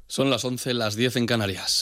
Son las 11, las 10 en Canarias.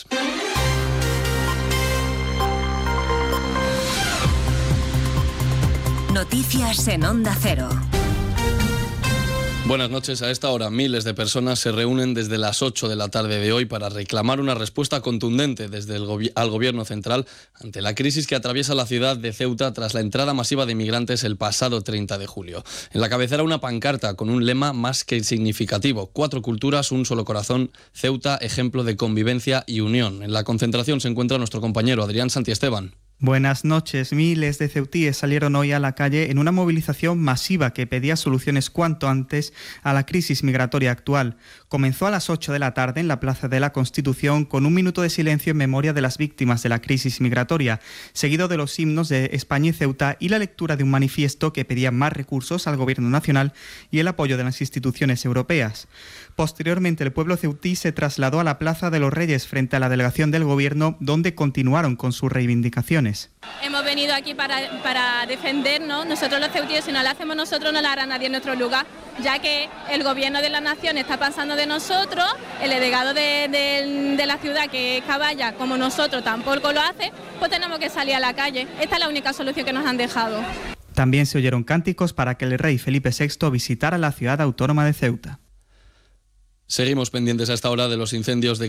Noticias en Onda Cero. Buenas noches. A esta hora, miles de personas se reúnen desde las 8 de la tarde de hoy para reclamar una respuesta contundente al Gobierno central ante la crisis que atraviesa la ciudad de Ceuta tras la entrada masiva de migrantes el pasado 30 de julio. En la cabecera una pancarta con un lema más que significativo: 4 culturas, un solo corazón, Ceuta, ejemplo de convivencia y unión. En la concentración se encuentra nuestro compañero Adrián Santiesteban. Buenas noches. Miles de ceutíes salieron hoy a la calle en una movilización masiva que pedía soluciones cuanto antes a la crisis migratoria actual. Comenzó a las 8 de la tarde en la Plaza de la Constitución con un minuto de silencio en memoria de las víctimas de la crisis migratoria, seguido de los himnos de España y Ceuta y la lectura de un manifiesto que pedía más recursos al Gobierno nacional y el apoyo de las instituciones europeas. Posteriormente, el pueblo ceutí se trasladó a la Plaza de los Reyes frente a la delegación del Gobierno, donde continuaron con sus reivindicaciones. Hemos venido aquí para defendernos. Nosotros los ceutíes, si no lo hacemos nosotros, no lo hará nadie en nuestro lugar, ya que el Gobierno de la Nación está pasando de nosotros, el delegado de la ciudad, que es Caballa, como nosotros, tampoco lo hace, pues tenemos que salir a la calle. Esta es la única solución que nos han dejado. También se oyeron cánticos para que el rey Felipe VI visitara la ciudad autónoma de Ceuta. Seguimos pendientes a esta hora de los incendios de